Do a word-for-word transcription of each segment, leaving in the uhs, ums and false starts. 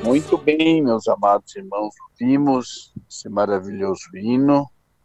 Muito bem, meus amados irmãos, ouvimos esse maravilhoso hino.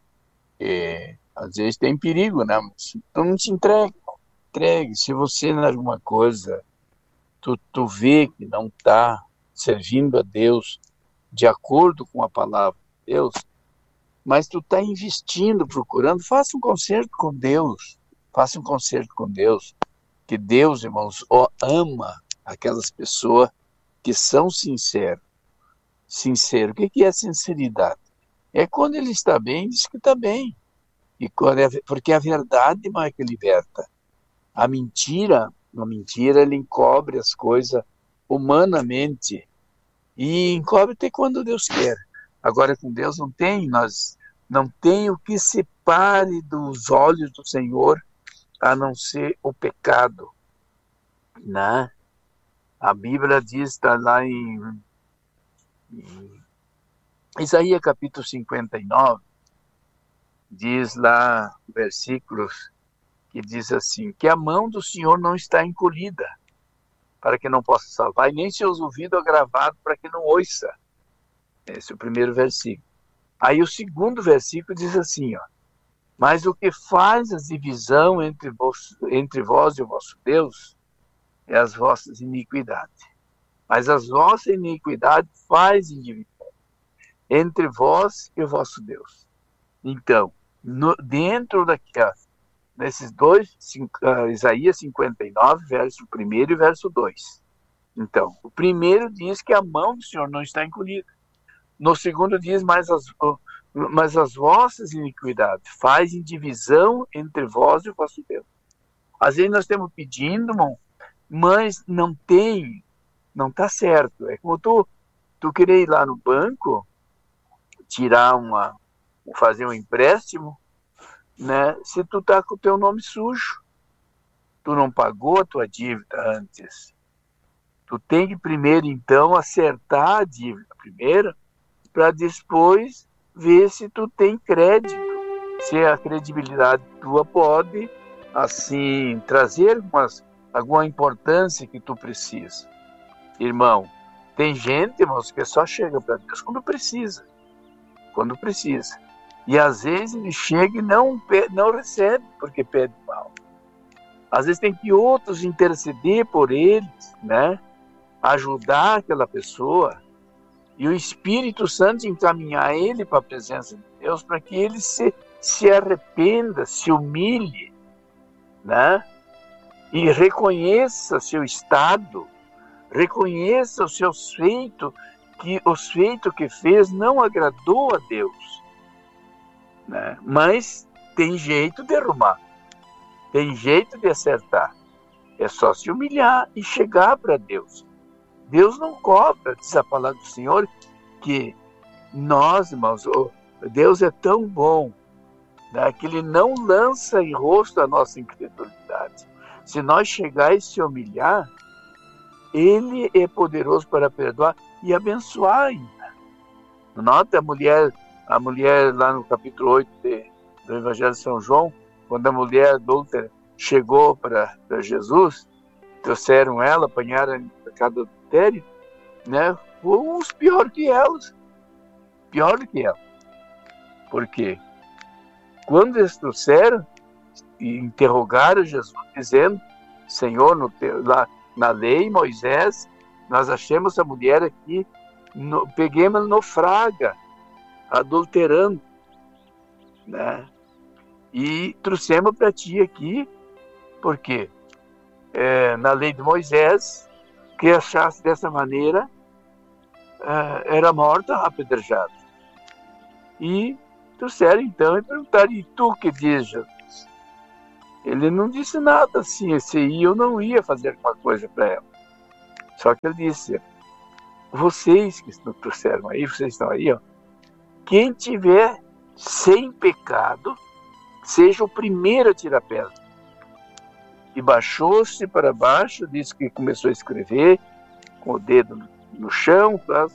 E, às vezes tem perigo, né? Mas então não te entregue, entregue. Se você, em alguma coisa, tu, tu vê que não está servindo a Deus de acordo com a palavra de Deus, mas tu está investindo, procurando, faça um concerto com Deus. Faça um concerto com Deus. Que Deus, irmãos, ó, ama aquelas pessoas que são sinceras. Sincero. O que é sinceridade? É quando ele está bem, diz que está bem. E quando é, porque a verdade, irmão, é que liberta. A mentira, a mentira, ele encobre as coisas humanamente e encobre até quando Deus quer. Agora com Deus não tem, nós não tem o que separe dos olhos do Senhor a não ser o pecado, né? A Bíblia diz, está lá em, em Isaías capítulo cinquenta e nove, diz lá versículos que diz assim, que a mão do Senhor não está encolhida para que não possa salvar, e nem seus ouvidos agravados para que não ouça. Esse é o primeiro versículo. Aí o segundo versículo diz assim, ó, mas o que faz a divisão entre vós, entre vós e o vosso Deus é as vossas iniquidades. Mas as vossas iniquidades fazem divisão entre vós e o vosso Deus. Então, no, dentro daquela, nesses dois, cinco, uh, Isaías cinquenta e nove, verso primeiro e verso dois. Então, o primeiro diz que a mão do Senhor não está encolhida. No segundo diz, mas as, uh, mas as vossas iniquidades fazem divisão entre vós e o vosso Deus. Às vezes nós estamos pedindo, irmão, mas não tem, não está certo. É como tu, tu querer ir lá no banco, tirar uma, fazer um empréstimo, né? Se tu tá com o teu nome sujo, tu não pagou a tua dívida antes. Tu tem que primeiro, então, acertar a dívida primeiro, para depois ver se tu tem crédito, se a credibilidade tua pode, assim, trazer umas, alguma importância que tu precisa. Irmão, tem gente, irmãos, que só chega para Deus quando precisa. Quando precisa. E às vezes ele chega e não, não recebe, porque pede mal. Às vezes tem que outros interceder por eles, né? Ajudar aquela pessoa. E o Espírito Santo encaminhar ele para a presença de Deus, para que ele se, se arrependa, se humilhe, né? E reconheça seu estado, reconheça os seus feitos, que os feitos que fez não agradou a Deus, né? Mas tem jeito de arrumar, tem jeito de acertar. É só se humilhar e chegar para Deus. Deus não cobra, diz a palavra do Senhor, que nós, irmãos, Deus é tão bom, né, que Ele não lança em rosto a nossa incredulidade. Se nós chegar e se humilhar, Ele é poderoso para perdoar e abençoar ainda. Nota a mulher, a mulher lá no capítulo oito de, do Evangelho de São João, quando a mulher adúltera chegou para Jesus, trouxeram ela, apanharam em pecado adultério, né? Uns pior que elas, pior do que ela. Por quê? Quando eles trouxeram e interrogaram Jesus, dizendo, Senhor, no teu, lá na lei, Moisés, nós achamos a mulher aqui, no, peguemos no fraga, adulterando, né? E trouxemos para ti aqui, porque é, na lei de Moisés, que achasse dessa maneira, é, era morta apedrejada. E trouxeram então e perguntaram, e tu que diz, Jesus? Ele não disse nada assim, se ia ou não ia fazer alguma coisa para ela. Só que ele disse, vocês que trouxeram aí, vocês estão aí, ó, quem tiver sem pecado, seja o primeiro a tirar pedra. E baixou-se para baixo, disse que começou a escrever, com o dedo no, no chão, quase,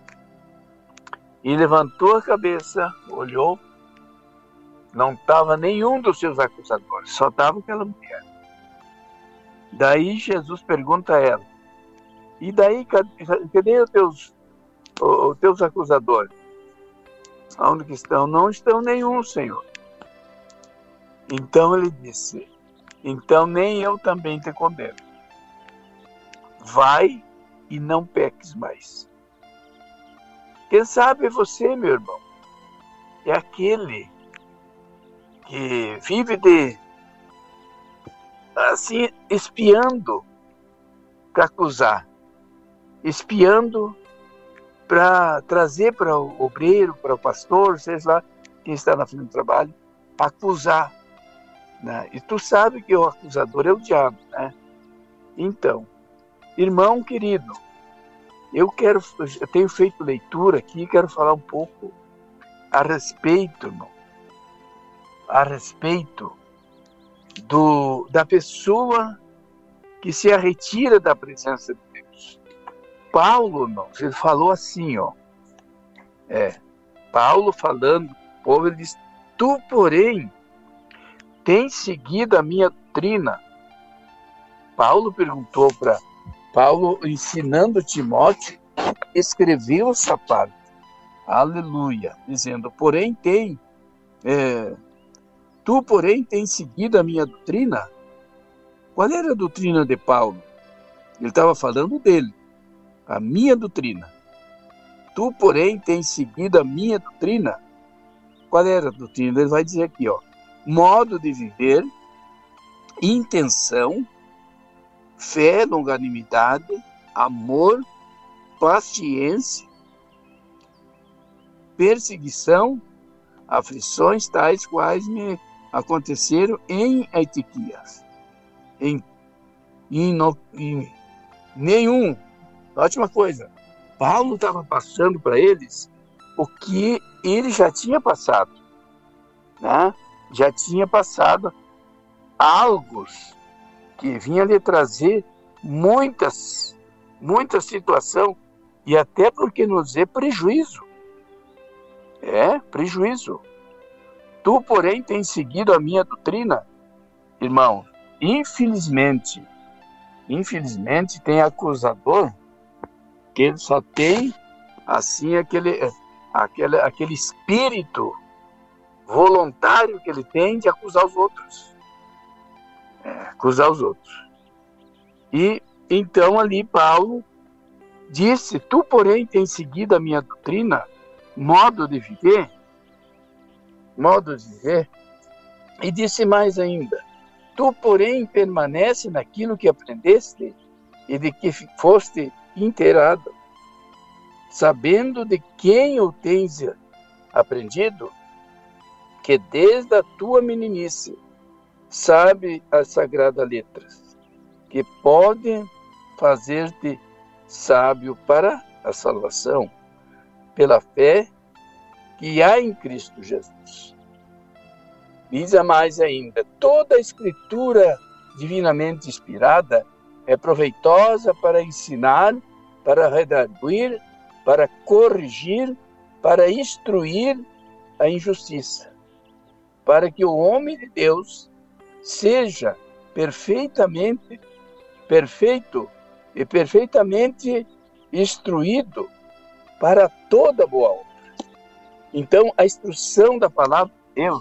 e levantou a cabeça, olhou, não estava nenhum dos seus acusadores, só estava aquela mulher. Daí Jesus pergunta a ela, e daí, cadê, cadê os teus, os teus acusadores? Onde que estão? Não estão nenhum, Senhor. Então ele disse, então nem eu também te condeno. Vai e não peques mais. Quem sabe você, meu irmão, é aquele que vive de, assim, espiando para acusar, espiando para trazer para o obreiro, para o pastor, seja lá quem está na frente do trabalho, acusar. Né? E tu sabe que o acusador é o diabo, né? Então, irmão querido, eu quero, eu tenho feito leitura aqui, quero falar um pouco a respeito, irmão, a respeito do, da pessoa que se retira da presença de Deus. Paulo, irmão, ele falou assim, ó, é, Paulo falando, o povo, ele diz, tu, porém, tens seguido a minha doutrina. Paulo perguntou para Paulo, ensinando Timóteo, escreveu essa parte. Aleluia. Dizendo, porém tem, é, tu, porém, tens seguido a minha doutrina. Qual era a doutrina de Paulo? Ele estava falando dele. A minha doutrina. Tu, porém, tens seguido a minha doutrina. Qual era a doutrina? Ele vai dizer aqui, ó. Modo de viver, intenção, fé, longanimidade, amor, paciência, perseguição, aflições tais quais me aconteceram em Etiquias. Em, em, no, em nenhum. Ótima coisa. Paulo estava passando para eles o que ele já tinha passado. Né? Já tinha passado algo que vinha lhe trazer muitas, muita situação e até porque nos dizer prejuízo. É, prejuízo. Tu, porém, tens seguido a minha doutrina, irmão. Infelizmente, infelizmente tem acusador que ele só tem assim aquele, aquele, aquele espírito voluntário que ele tem de acusar os outros. É, acusar os outros. E então ali Paulo disse, tu, porém, tens seguido a minha doutrina, modo de viver, modo de viver, e disse mais ainda, tu, porém, permanece naquilo que aprendeste e de que foste inteirado, sabendo de quem o tens aprendido, que desde a tua meninice sabe as sagradas letras, que podem fazer-te sábio para a salvação, pela fé que há em Cristo Jesus. Diz a mais ainda, toda a escritura divinamente inspirada é proveitosa para ensinar, para redarguir, para corrigir, para instruir a injustiça, para que o homem de Deus seja perfeitamente perfeito e perfeitamente instruído para toda boa obra. Então, a instrução da palavra de Deus,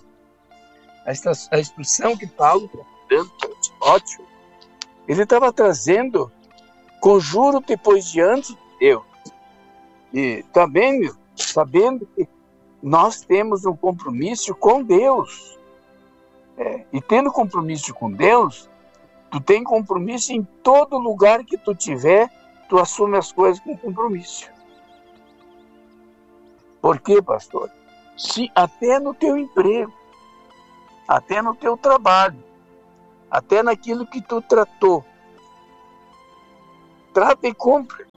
a instrução que Paulo está dando para Timóteo, ele estava trazendo, conjuro-te, pois, diante de Deus. E também, sabendo que nós temos um compromisso com Deus. É, e tendo compromisso com Deus, tu tem compromisso em todo lugar que tu tiver, tu assume as coisas com compromisso. Por quê, pastor? Se até no teu emprego, até no teu trabalho, até naquilo que tu tratou, trata e cumpre.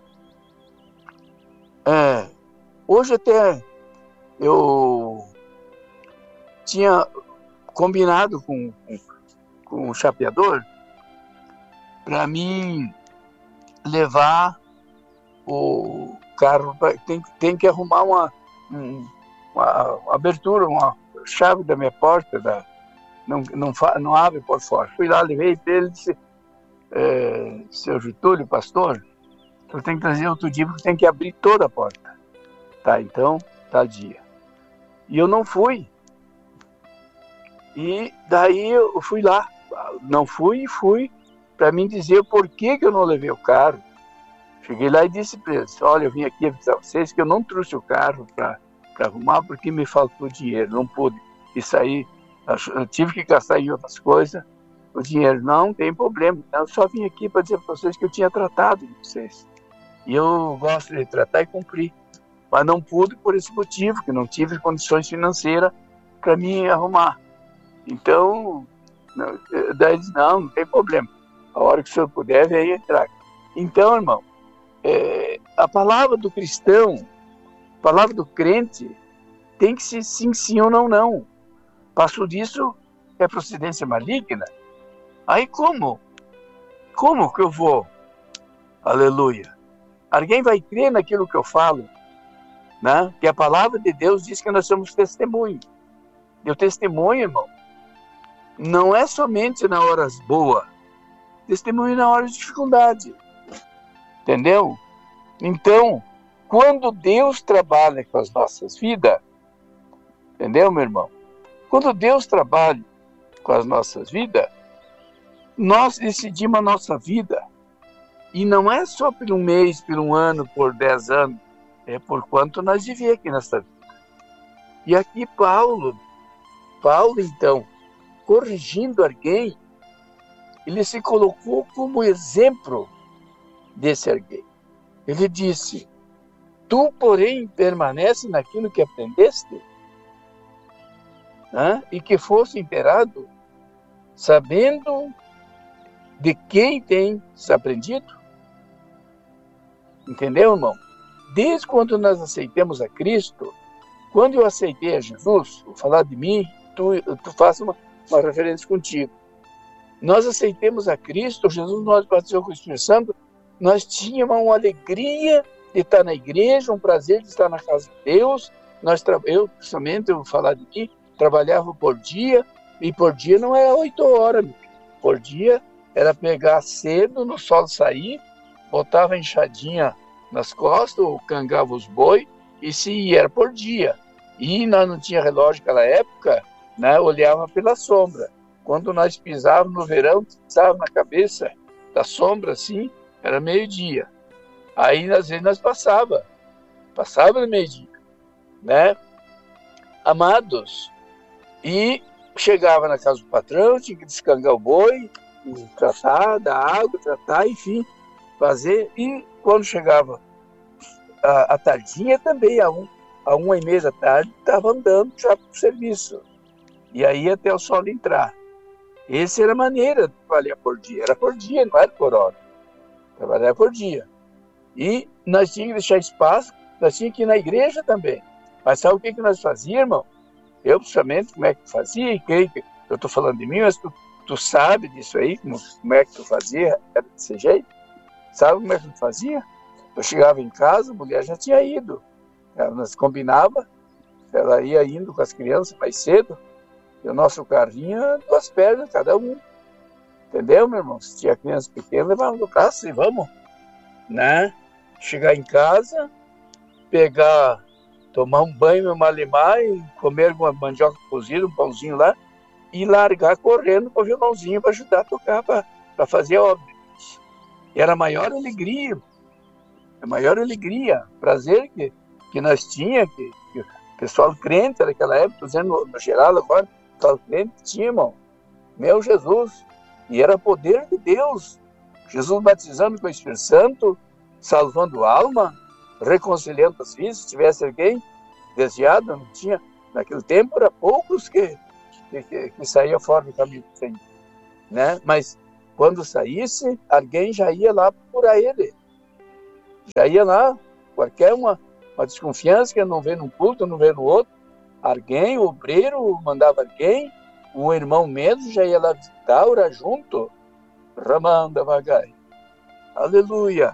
É, hoje até eu tinha combinado com, com, com o chapeador para mim levar o carro, tem, tem que arrumar uma, uma, uma abertura, uma chave da minha porta, da, não, não, não abre por fora. Fui lá, levei para ele e disse, é, seu Getúlio, pastor, eu tenho que trazer outro dia porque tem que abrir toda a porta. Tá, então, tal dia. E eu não fui. E daí eu fui lá. Não fui e fui para mim dizer por que, que eu não levei o carro. Cheguei lá e disse para eles, olha, eu vim aqui avisar vocês que eu não trouxe o carro para arrumar porque me faltou dinheiro, não pude. Isso aí, eu tive que gastar em outras coisas. O dinheiro não tem problema. Eu só vim aqui para dizer para vocês que eu tinha tratado de vocês. E eu gosto de tratar e cumprir. Mas não pude por esse motivo, que não tive condições financeiras para me arrumar. Então, daí diz, não, não tem problema. A hora que o senhor puder, vem entrar. Então, irmão, é, a palavra do cristão, a palavra do crente, tem que ser sim, sim ou não, não. Passou disso, é procedência maligna. Aí como? Como que eu vou? Aleluia. Alguém vai crer naquilo que eu falo? Né? Que a palavra de Deus diz que nós somos testemunho. E o testemunho, irmão, não é somente na horas boas. Testemunho na hora de dificuldade. Entendeu? Então, quando Deus trabalha com as nossas vidas, entendeu, meu irmão? Quando Deus trabalha com as nossas vidas, nós decidimos a nossa vida. E não é só por um mês, por um ano, por dez anos. É por quanto nós vivemos aqui nessa vida. E aqui Paulo, Paulo então, corrigindo alguém, ele se colocou como exemplo desse alguém. Ele disse, tu, porém, permanece naquilo que aprendeste, né? E que fosse inteirado, sabendo de quem tens aprendido. Entendeu, irmão? Desde quando nós aceitamos a Cristo, quando eu aceitei a Jesus, vou falar de mim, tu, tu faça uma, uma referência contigo. Nós aceitemos a Cristo, Jesus nos batizou com o Espírito Santo, nós tínhamos uma alegria de estar na igreja, um prazer de estar na casa de Deus. Nós, eu, principalmente, eu vou falar de mim, trabalhava por dia, e por dia não era oito horas, por dia era pegar cedo, no sol sair, botava a enxadinha nas costas, ou cangava os boi, e se ia, era por dia. E nós não tinha relógio naquela época, né, olhava pela sombra. Quando nós pisávamos no verão, pisávamos na cabeça da sombra, assim, era meio-dia. Aí, às vezes, nós passava, passava no meio-dia, né? Amados, e chegava na casa do patrão, tinha que descangar o boi, tratar, dar água, tratar, enfim, fazer. E quando chegava a, a tardinha também, a, um, a uma e meia da tarde, estava andando já para o serviço. E aí até o sol entrar. Essa era a maneira de trabalhar por dia. Era por dia, não era por hora. Trabalhar por dia. E nós tínhamos que deixar espaço, nós tínhamos que ir na igreja também. Mas sabe o que, que nós fazíamos, irmão? Eu, principalmente, como é que fazia? E creio que eu estou falando de mim, mas tu, tu sabe disso aí, como, como é que tu fazia? Era desse jeito? Sabe como é que tu fazia? Eu chegava em casa, a mulher já tinha ido. Ela, nós combinava, ela ia indo com as crianças mais cedo, e o nosso carrinho, duas pernas, cada um. Entendeu, meu irmão? Se tinha criança pequena, levava no braço e vamos. Né? Chegar em casa, pegar, tomar um banho, malemar, e comer uma mandioca cozida, um pãozinho lá, e largar correndo com o violãozinho para ajudar a tocar, para fazer a obra. Era a maior alegria, a maior alegria, prazer que, que nós tínhamos, que, que o pessoal crente naquela época, dizendo no, no geral agora, o pessoal crente tinha, irmão, meu Jesus, e era poder de Deus, Jesus batizando com o Espírito Santo, salvando alma, reconciliando as vidas. Se tivesse alguém desviado, não tinha, naquele tempo era poucos que, que, que, que saíam fora do caminho do Senhor, né? Mas quando saísse, alguém já ia lá procurar ele. Já ia lá, qualquer uma, uma desconfiança que não vê num culto, não vê no outro. Alguém, o obreiro, mandava alguém, um irmão mesmo já ia lá visitar, orar junto. Ramanda vagai. Aleluia.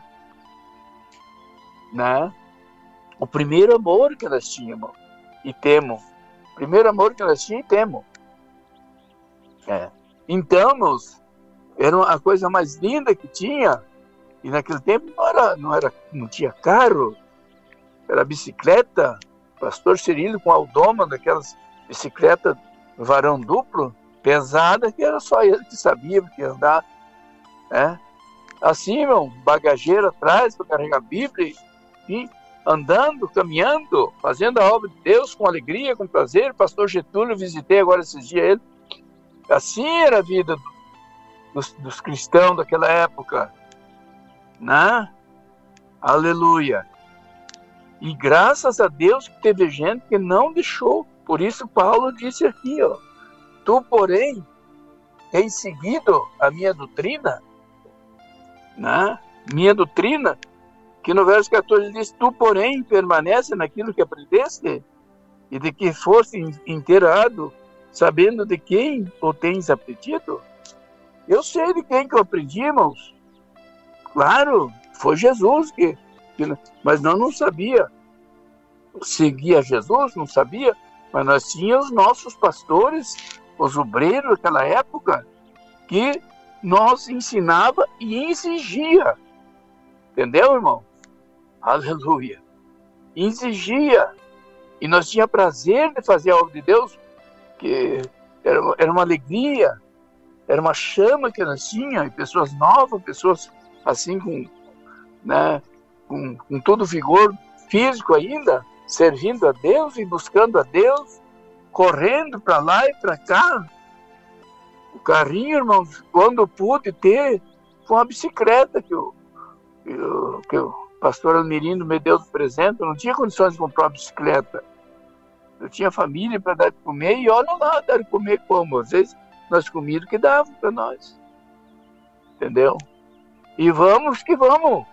Né? O primeiro amor que nós tínhamos e temos. O primeiro amor que nós tínhamos e temos. É. Então, meus, era a coisa mais linda que tinha. E naquele tempo não, era, não, era, não tinha carro. Era bicicleta, pastor Cirilo com Aldoma, daquelas bicicletas varão duplo, pesada, que era só ele que sabia porque andar, né? Assim, irmão, bagageiro atrás para carregar a Bíblia, e andando, caminhando, fazendo a obra de Deus com alegria, com prazer. Pastor Getúlio, visitei agora esses dias ele. Assim era a vida dos, dos cristãos daquela época, né? Aleluia. E graças a Deus que teve gente que não deixou. Por isso Paulo disse aqui, ó, tu, porém, tens seguido a minha doutrina, né? Minha doutrina, que no verso quatorze diz, tu, porém, permanece naquilo que aprendeste e de que foste inteirado, sabendo de quem o tens aprendido. Eu sei de quem que eu aprendi, irmãos. Claro, foi Jesus, que, que mas nós não sabia. Seguia Jesus, não sabia, mas nós tínhamos os nossos pastores, os obreiros daquela época, que nos ensinava e exigia. Entendeu, irmão? Aleluia. Exigia. E nós tínhamos prazer de fazer a obra de Deus, que era, era uma alegria, era uma chama que nós tínhamos, e pessoas novas, pessoas assim com, né, com, com todo o vigor físico ainda, servindo a Deus e buscando a Deus, correndo para lá e para cá. O carrinho, irmãos, quando pude ter, foi uma bicicleta que o, que o, que o pastor Almirino me deu de presente. Eu não tinha condições de comprar uma bicicleta. Eu tinha família para dar de comer, e olha lá, dar de comer como? Às vezes nós comíamos o que davam para nós. Entendeu? E vamos que vamos.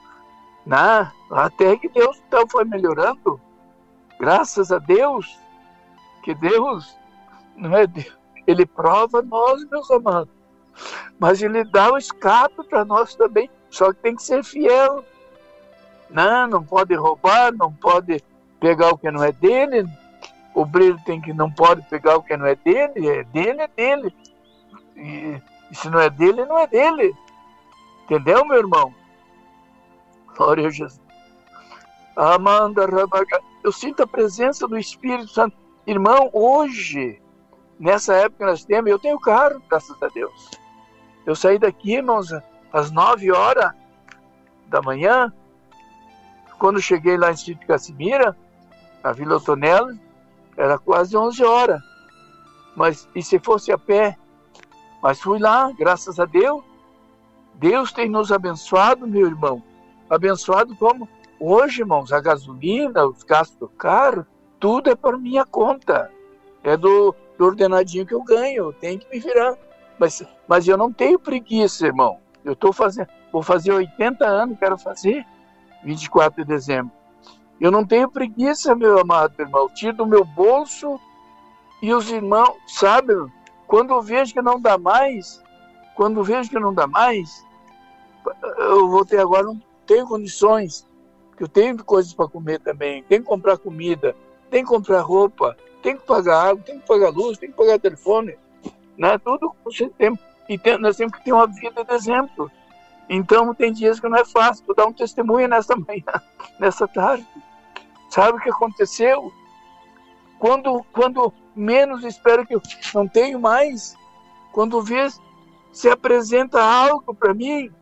Né? Até que Deus então foi melhorando. Graças a Deus, que Deus, não é Deus, Ele prova nós, meus amados. Mas Ele dá o escape para nós também. Só que tem que ser fiel. Não, não pode roubar, não pode pegar o que não é dele. O obreiro tem que, não pode pegar o que não é dele. É dele, é dele. E, e se não é dele, não é dele. Entendeu, meu irmão? Glória a Jesus. Amanda, eu sinto a presença do Espírito Santo. Irmão, hoje, nessa época que nós temos, eu tenho carro, graças a Deus. Eu saí daqui, irmãos, às nove horas da manhã. Quando cheguei lá em Sítio Casimira, na Vila Otonel, era quase onze horas. Mas, e se fosse a pé? Mas fui lá, graças a Deus. Deus tem nos abençoado, meu irmão. Abençoado como? Hoje, irmãos, a gasolina, os gastos do carro, tudo é por minha conta. É do, do ordenadinho que eu ganho, eu tenho que me virar. Mas, mas eu não tenho preguiça, irmão. Eu tô fazendo, vou fazer oitenta anos, quero fazer, vinte e quatro de dezembro. Eu não tenho preguiça, meu amado irmão. Eu tiro do meu bolso e os irmãos, sabe, quando eu vejo que não dá mais, quando eu vejo que não dá mais, eu vou ter agora, não tenho condições, que eu tenho coisas para comer também, tenho que comprar comida, tenho que comprar roupa, tenho que pagar água, tenho que pagar luz, tenho que pagar telefone, né? Tudo você tem, e tem, nós temos que ter uma vida de exemplo. Então tem dias que não é fácil. Vou dar um testemunho nessa manhã, nessa tarde. Sabe o que aconteceu? Quando, quando menos espero que eu não tenho mais, quando vê, se apresenta algo para mim.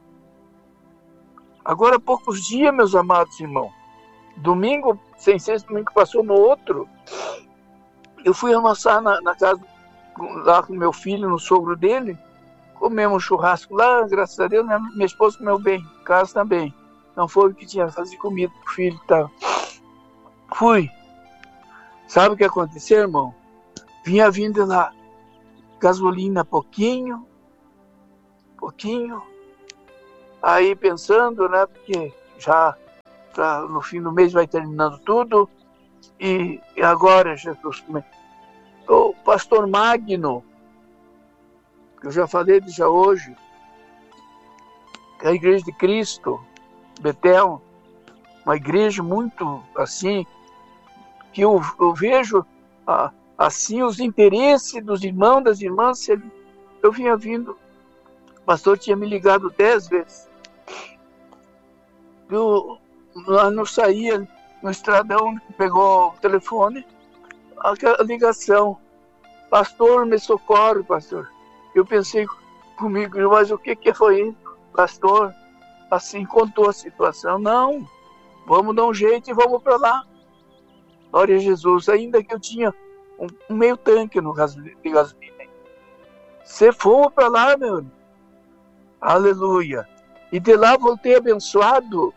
Agora há poucos dias, meus amados irmãos, domingo, sem ser domingo, passou no outro, eu fui almoçar na, na casa, lá com meu filho, no sogro dele, comemos um churrasco lá, graças a Deus, minha, minha esposa comeu bem, em casa também. Não foi o que tinha, fazer comida pro filho e tal. Fui. Sabe o que aconteceu, irmão? Vinha vindo lá, gasolina pouquinho, pouquinho. Aí pensando, né, porque já pra, no fim do mês vai terminando tudo. E, e agora, Jesus, o pastor Magno, que eu já falei de já hoje, que é a Igreja de Cristo, Betel, uma igreja muito assim, que eu, eu vejo ah, assim os interesses dos irmãos, das irmãs. Eu vinha vindo, o pastor tinha me ligado dez vezes. Eu não saía, no estradão, pegou o telefone, a ligação. Pastor, me socorre, pastor. Eu pensei comigo, mas o que, que foi, pastor? Assim contou a situação. Não, vamos dar um jeito e vamos para lá. Glória a Jesus. Ainda que eu tinha um, um meio tanque no gasolina, de gasolina. Você foi para lá, meu irmão. Aleluia. E de lá voltei abençoado.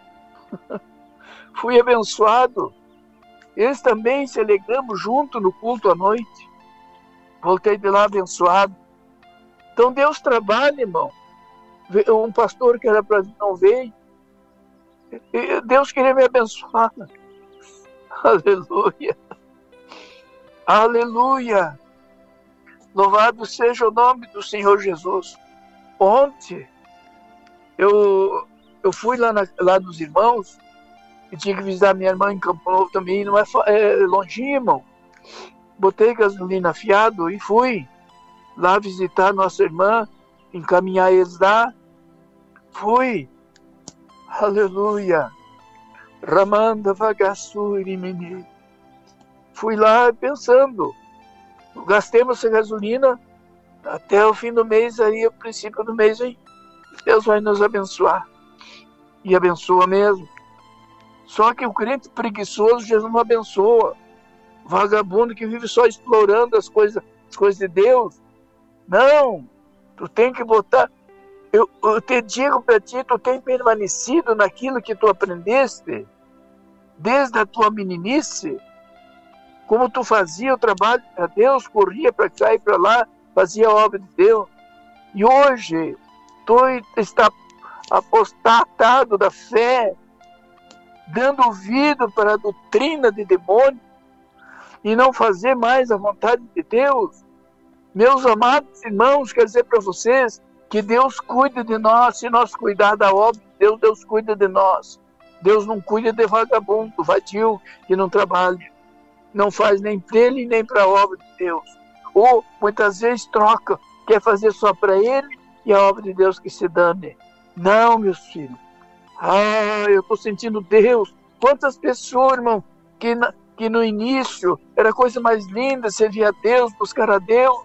Fui abençoado. Eles também se alegramos junto no culto à noite. Voltei de lá abençoado. Então Deus trabalha, irmão. Um pastor que era para mim não veio. Deus queria me abençoar. Aleluia. Aleluia. Louvado seja o nome do Senhor Jesus. Ontem eu, eu fui lá, na, lá dos irmãos e tinha que visitar minha irmã em Campo Novo também. Não é, é longinho, irmão. Botei gasolina afiado e fui lá visitar nossa irmã, encaminhar eles lá. Fui. Aleluia. Ramanda vagassuri menino. Fui lá pensando. Gastemos essa gasolina até o fim do mês, aí, o princípio do mês, aí, Deus vai nos abençoar. E abençoa mesmo. Só que o crente preguiçoso, Jesus não abençoa. Vagabundo que vive só explorando as coisas, as coisas de Deus. Não, tu tem que botar. Eu, eu te digo para ti, tu tem permanecido naquilo que tu aprendeste desde a tua meninice. Como tu fazia o trabalho para Deus, corria para cá e para lá, fazia a obra de Deus. E hoje tu está apostatado da fé, dando ouvido para a doutrina de demônio e não fazer mais a vontade de Deus. Meus amados irmãos, quero dizer para vocês que Deus cuida de nós. Se nós cuidar da obra de Deus, Deus cuida de nós. Deus não cuida de vagabundo, vadio, que não trabalha. Não faz nem para ele, nem para a obra de Deus. Ou, muitas vezes, troca, quer fazer só para ele e a obra de Deus que se dane. Não, meus filhos. Ah, eu estou sentindo Deus. Quantas pessoas, irmão, que, na, que no início era a coisa mais linda, servir a Deus, buscar a Deus,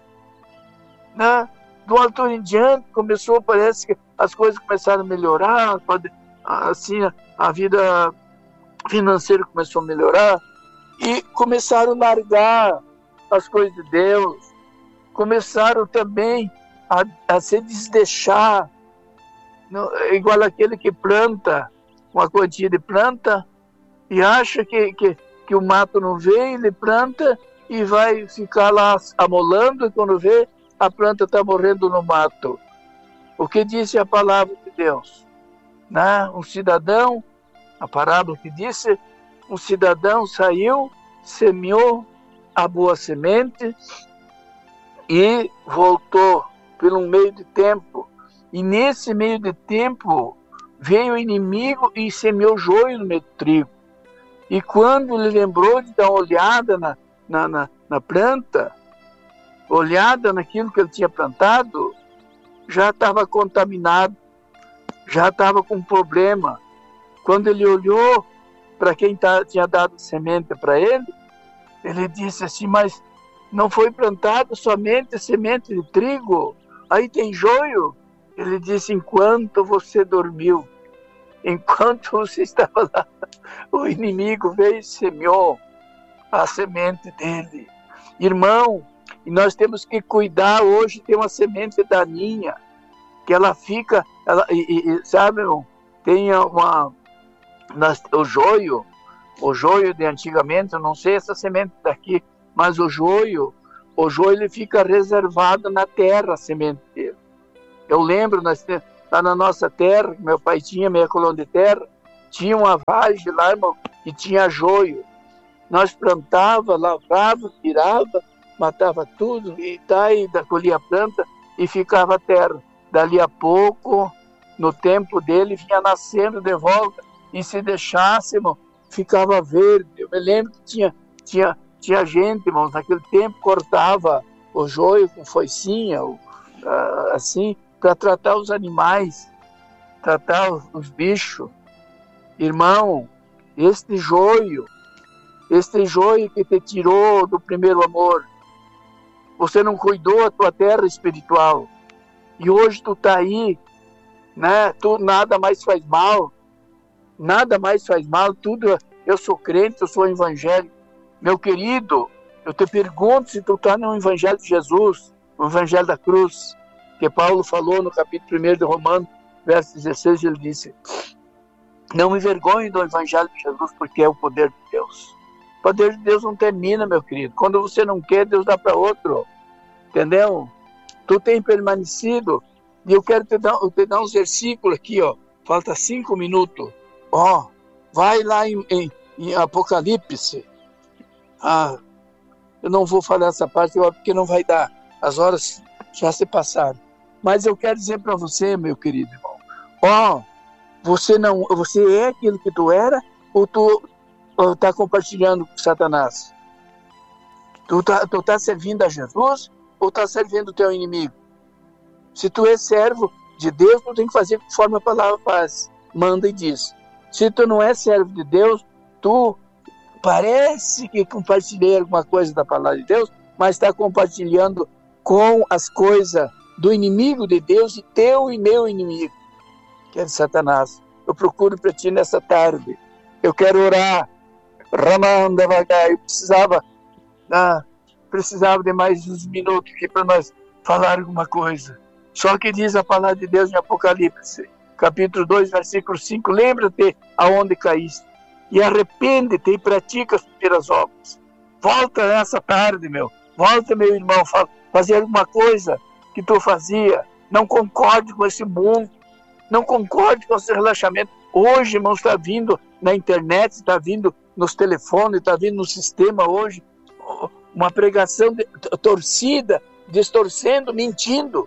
né? Do altura em diante, começou, parece que as coisas começaram a melhorar, assim, a vida financeira começou a melhorar, e começaram a largar as coisas de Deus, começaram também a, a se desdeixar, no, igual aquele que planta uma quantia de planta e acha que, que, que o mato não vem, ele planta e vai ficar lá amolando, e quando vê, a planta está morrendo no mato. O que disse a palavra de Deus? Né? Um cidadão, a parábola que disse, um cidadão saiu, semeou a boa semente e voltou por um meio de tempo. E nesse meio de tempo veio o inimigo e semeou joio no meio do trigo. E quando ele lembrou de dar uma olhada na, na, na, na planta, olhada naquilo que ele tinha plantado, já estava contaminado, já estava com problema. Quando ele olhou para quem tá, tinha dado semente para ele, ele disse assim, mas não foi plantado somente semente de trigo? Aí tem joio? Ele disse, enquanto você dormiu, enquanto você estava lá, o inimigo veio e semeou a semente dele. Irmão, e nós temos que cuidar. Hoje tem uma semente daninha, que ela fica, ela, e, e, sabe, irmão, tem uma, nas, o joio, o joio de antigamente, eu não sei essa semente daqui, mas o joio, o joio ele fica reservado na terra, a semente dele. Eu lembro, nós, lá na nossa terra, meu pai tinha meia colônia de terra, tinha uma vargem lá, irmão, e tinha joio. Nós plantava, lavrava, tirava, matava tudo, e daí colhia a planta e ficava a terra. Dali a pouco, no tempo dele, vinha nascendo de volta, e se deixasse, irmão, ficava verde. Eu me lembro que tinha, tinha, tinha gente, irmão, naquele tempo cortava o joio com foicinha, assim, para tratar os animais, tratar os, os bichos. Irmão, este joio, este joio que te tirou do primeiro amor. Você não cuidou a tua terra espiritual. E hoje tu está aí, né? Tu nada mais faz mal. Nada mais faz mal. Tudo, eu sou crente, eu sou evangélico. Meu querido, eu te pergunto se tu está no evangelho de Jesus, o evangelho da cruz, que Paulo falou no capítulo primeiro de Romanos, verso dezesseis, ele disse: não me envergonhe do evangelho de Jesus, porque é o poder de Deus. O poder de Deus não termina, meu querido. Quando você não quer, Deus dá para outro. Entendeu? Tu tem permanecido. E eu quero te dar, te dar uns versículos aqui, ó. Falta cinco minutos. Ó, vai lá em, em, em Apocalipse. Ah, eu não vou falar essa parte porque não vai dar. As horas já se passaram. Mas eu quero dizer para você, meu querido irmão. Ó, você não, você é aquilo que tu era, ou tu está compartilhando com Satanás? Tu está tu tá servindo a Jesus ou está servindo o teu inimigo? Se tu é servo de Deus, tu tem que fazer conforme a palavra faz, manda e diz. Se tu não é servo de Deus, tu parece que compartilhei alguma coisa da palavra de Deus, mas está compartilhando com as coisas do inimigo de Deus e teu e meu inimigo, que é de Satanás. Eu procuro para ti nessa tarde. Eu quero orar. Ramanda Vagai, eu precisava, ah, precisava de mais uns minutos aqui para nós falar alguma coisa. Só que diz a palavra de Deus em Apocalipse, capítulo dois, versículo cinco, lembra-te aonde caíste e arrepende-te e pratica as primeiras obras. Volta nessa tarde, meu. Volta, meu irmão, fazer alguma coisa que tu fazia. Não concorde com esse mundo. Não concorde com esse relaxamento. Hoje, irmão, está vindo na internet, está vindo nos telefones, está vindo no sistema hoje, uma pregação de, torcida, distorcendo, mentindo.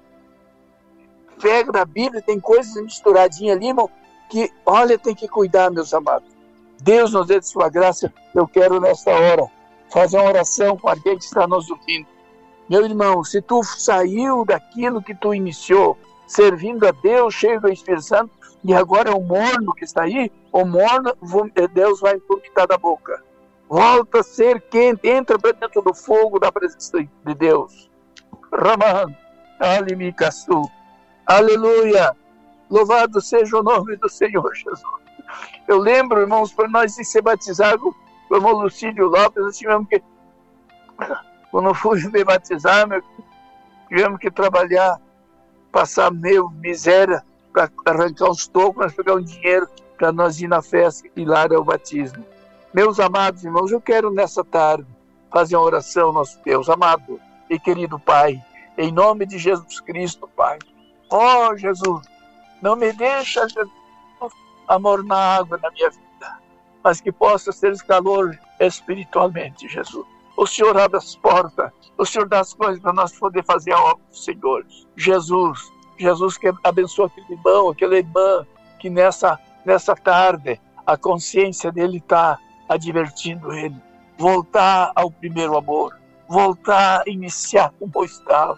Pega na Bíblia, tem coisas misturadinhas ali, irmão, que, olha, tem que cuidar, meus amados. Deus nos dê de sua graça. Eu quero, nesta hora, fazer uma oração com alguém que está nos ouvindo. Meu irmão, se tu saiu daquilo que tu iniciou, servindo a Deus, cheio do Espírito Santo, e agora é o morno que está aí, o morno, Deus vai vomitar da boca. Volta a ser quente, entra para dentro do fogo da presença de Deus. Raman, Alimikasu. Aleluia! Louvado seja o nome do Senhor Jesus. Eu lembro, irmãos, para nós ser batizados, o irmão Lucídio Lopes, nós tivemos que, quando eu fui me batizar, tivemos que trabalhar, passar meio miséria para arrancar uns tocos, nós pegar um dinheiro para nós ir na festa e lá era o batismo. Meus amados irmãos, eu quero nessa tarde fazer uma oração, nosso Deus amado e querido Pai, em nome de Jesus Cristo, Pai. Ó oh, Jesus, não me deixa, Jesus, amor na água na minha vida, mas que possa ser esse calor espiritualmente, Jesus. O Senhor abre as portas, o Senhor dá as coisas para nós poder fazer a obra do Senhor. Jesus, Jesus que abençoa aquele irmão, aquela irmã, que nessa, nessa tarde a consciência dele está advertindo ele. Voltar ao primeiro amor, voltar a iniciar como estava.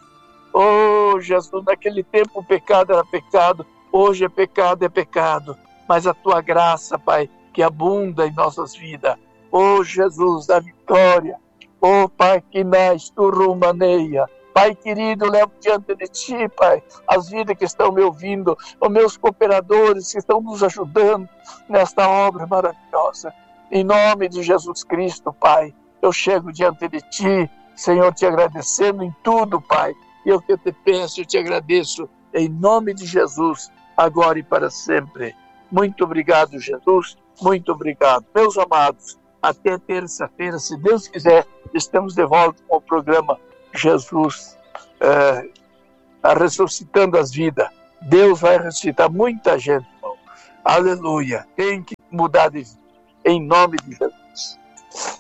Oh, Jesus, naquele tempo o pecado era pecado, hoje é pecado, é pecado. Mas a tua graça, Pai, que abunda em nossas vidas. Oh, Jesus, da vitória. Oh, Pai, que mais tu rumaneia. Pai querido, eu levo diante de ti, Pai, as vidas que estão me ouvindo, os meus cooperadores que estão nos ajudando nesta obra maravilhosa. Em nome de Jesus Cristo, Pai, eu chego diante de ti, Senhor, te agradecendo em tudo, Pai. E eu que te peço, eu te agradeço, em nome de Jesus, agora e para sempre. Muito obrigado, Jesus, muito obrigado. Meus amados, até terça-feira, se Deus quiser, estamos de volta com o programa Jesus é, ressuscitando as vidas. Deus vai ressuscitar muita gente, irmão. Aleluia. Tem que mudar de vida. Em nome de Jesus.